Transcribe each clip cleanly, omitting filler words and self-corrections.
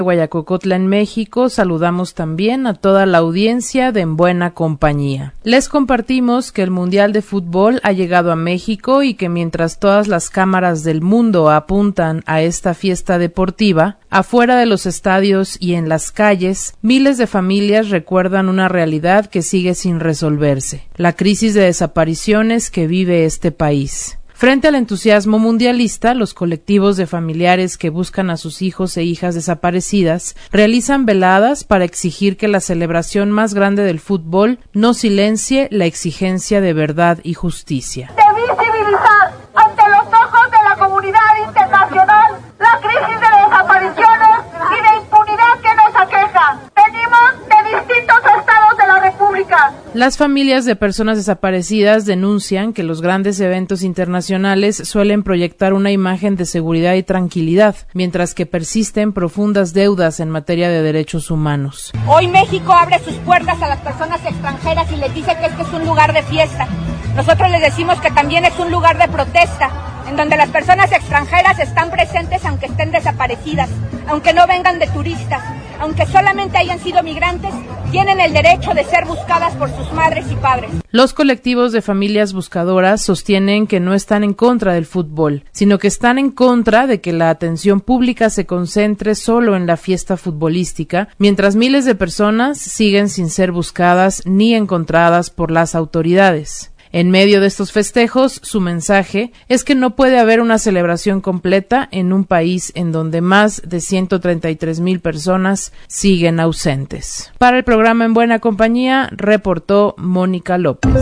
Guayacocotla en México. Saludamos también a toda la audiencia de En Buena Compañía. Les compartimos que el Mundial de Fútbol ha llegado a México y que mientras todas las cámaras del mundo apuntan a esta fiesta deportiva, afuera de los estadios y en las calles, miles de familias recuerdan una realidad que sigue sin resolverse: la crisis de desapariciones que vive este país. Frente al entusiasmo mundialista, los colectivos de familiares que buscan a sus hijos e hijas desaparecidas realizan veladas para exigir que la celebración más grande del fútbol no silencie la exigencia de verdad y justicia. De visibilizar ante los ojos de la comunidad internacional la crisis de desapariciones y de impunidad que nos aqueja. Venimos de distintos estados de la República. Las familias de personas desaparecidas denuncian que los grandes eventos internacionales suelen proyectar una imagen de seguridad y tranquilidad, mientras que persisten profundas deudas en materia de derechos humanos. Hoy México abre sus puertas a las personas extranjeras y les dice que este es un lugar de fiesta. Nosotros les decimos que también es un lugar de protesta, en donde las personas extranjeras están presentes aunque estén desaparecidas, aunque no vengan de turistas, aunque solamente hayan sido migrantes, tienen el derecho de ser buscadas por sus madres y padres. Los colectivos de familias buscadoras sostienen que no están en contra del fútbol, sino que están en contra de que la atención pública se concentre solo en la fiesta futbolística, mientras miles de personas siguen sin ser buscadas ni encontradas por las autoridades. En medio de estos festejos, su mensaje es que no puede haber una celebración completa en un país en donde más de 133,000 personas siguen ausentes. Para el programa En Buena Compañía, reportó Mónica López.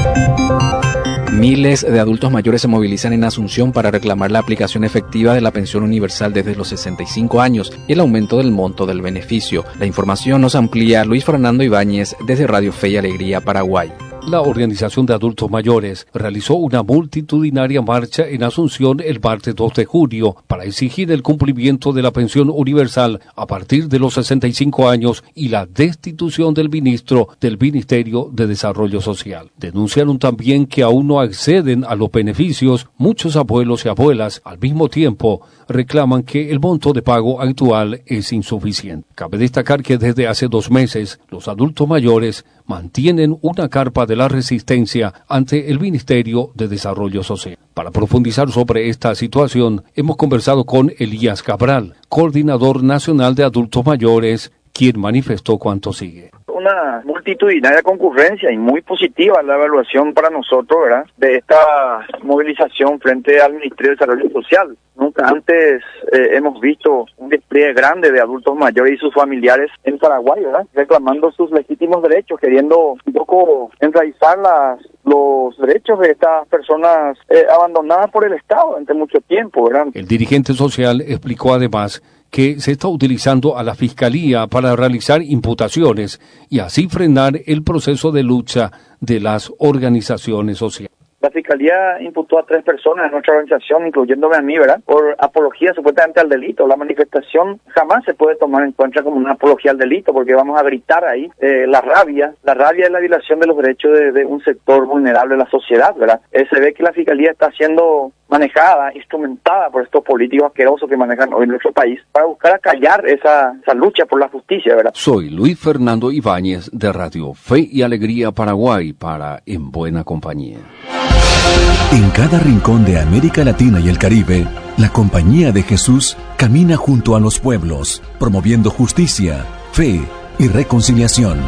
Miles de adultos mayores se movilizan en Asunción para reclamar la aplicación efectiva de la pensión universal desde los 65 años y el aumento del monto del beneficio. La información nos amplía Luis Fernando Ibáñez desde Radio Fe y Alegría, Paraguay. La Organización de Adultos Mayores realizó una multitudinaria marcha en Asunción el martes 2 de junio para exigir el cumplimiento de la pensión universal a partir de los 65 años y la destitución del ministro del Ministerio de Desarrollo Social. Denunciaron también que aún no acceden a los beneficios muchos abuelos y abuelas. Al mismo tiempo, reclaman que el monto de pago actual es insuficiente. Cabe destacar que desde hace 2 meses, los adultos mayores mantienen una carpa de la resistencia ante el Ministerio de Desarrollo Social. Para profundizar sobre esta situación, hemos conversado con Elías Cabral, coordinador nacional de adultos mayores, quien manifestó cuanto sigue. Una multitudinaria concurrencia y muy positiva la evaluación para nosotros, ¿verdad?, de esta movilización frente al Ministerio de Desarrollo Social. Nunca antes hemos visto un despliegue grande de adultos mayores y sus familiares en Paraguay, ¿verdad?, reclamando sus legítimos derechos, queriendo un poco enraizar los derechos de estas personas abandonadas por el Estado durante mucho tiempo, ¿verdad? El dirigente social explicó además que se está utilizando a la Fiscalía para realizar imputaciones y así frenar el proceso de lucha de las organizaciones sociales. La Fiscalía imputó a 3 personas en nuestra organización, incluyéndome a mí, ¿verdad?, por apología supuestamente al delito. La manifestación jamás se puede tomar en cuenta como una apología al delito, porque vamos a gritar ahí la rabia de la violación de los derechos de un sector vulnerable de la sociedad, ¿verdad? Se ve que la Fiscalía está siendo manejada, instrumentada por estos políticos asquerosos que manejan hoy en nuestro país para buscar acallar esa lucha por la justicia, ¿verdad? Soy Luis Fernando Ibáñez de Radio Fe y Alegría Paraguay para En Buena Compañía. En cada rincón de América Latina y el Caribe, la Compañía de Jesús camina junto a los pueblos, promoviendo justicia, fe y reconciliación.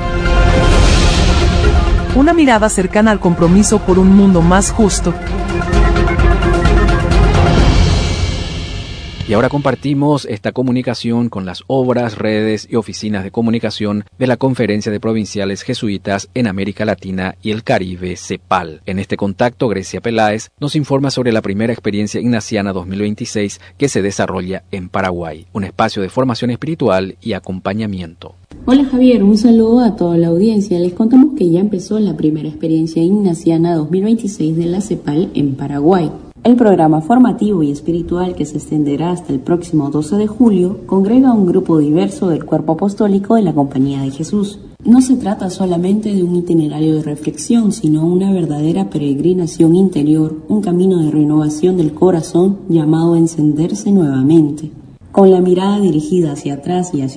Una mirada cercana al compromiso por un mundo más justo. Y ahora compartimos esta comunicación con las obras, redes y oficinas de comunicación de la Conferencia de Provinciales Jesuitas en América Latina y el Caribe, CEPAL. En este contacto, Grecia Peláez nos informa sobre la primera experiencia ignaciana 2026 que se desarrolla en Paraguay, un espacio de formación espiritual y acompañamiento. Hola Javier, un saludo a toda la audiencia. Les contamos que ya empezó la primera experiencia ignaciana 2026 de la CEPAL en Paraguay. El programa formativo y espiritual, que se extenderá hasta el próximo 12 de julio, congrega a un grupo diverso del cuerpo apostólico de la Compañía de Jesús. No se trata solamente de un itinerario de reflexión, sino una verdadera peregrinación interior, un camino de renovación del corazón llamado a encenderse nuevamente. Con la mirada dirigida hacia atrás y hacia